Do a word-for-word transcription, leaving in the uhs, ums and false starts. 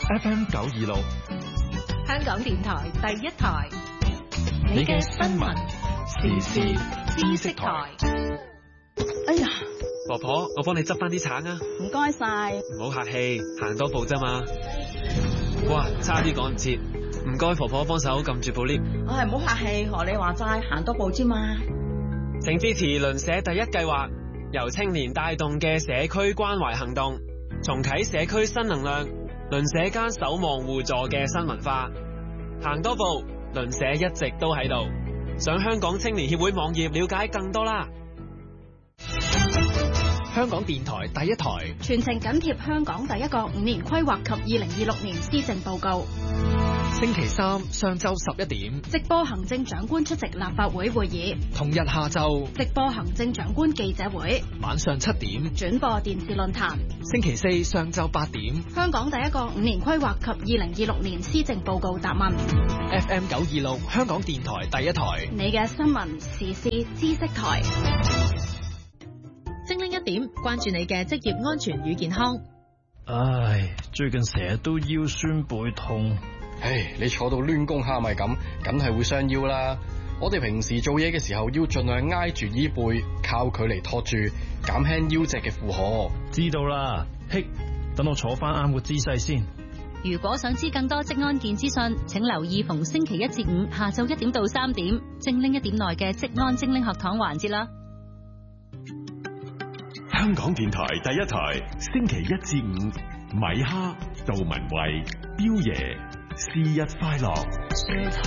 F M 九二六， 香港電台第一台， 你嘅新聞時事知識台。 哎呀， 婆婆，我幫你執翻啲橙啊！ 唔該晒。 唔好客氣，行多步啫嘛。哇，差啲趕唔切，唔該婆婆幫手撳住部 lift。 唉，唔好客氣，學你話齋，行多步啫嘛。 請支持鄰舍第一計劃，由青年帶動嘅社區關懷行動，重啟社區新能量，鄰舍間守望互助嘅新文化。行多步，鄰舍一直都喺度。上香港青年協會網頁了解更多啦。 香港電台第一台， 全程緊貼香港第一個五年規劃及二零二六年施政報告。 星期三上晝十一點， 直播行政長官出席立法會會議； 同日下晝， 直播行政長官記者會； 晚上七點， 轉播電視論壇。 星期四上晝八點， 香港第一個五年規劃及二零二六年施政報告答問。 F M 九二六，香港電台第一台， 你嘅新聞時事知識台。 精靈一點，關注你嘅職業安全與健康。 唉，最近成日都腰酸背痛。 唉，你坐到攣弓蝦米咁，梗係會傷腰啦。我哋平時做嘢嘅時候，要盡量挨住椅背，靠距離托住，減輕腰脊嘅負荷。 知道啦，嘿，等我坐翻啱個姿勢先。 如果想知更多職安健資訊，請留意逢星期一至五下晝一點到三點，精靈一點內嘅職安精靈學堂環節啦。 香港電台第一台，星期一至五，米哈、杜文慧、彪爺，是日快樂。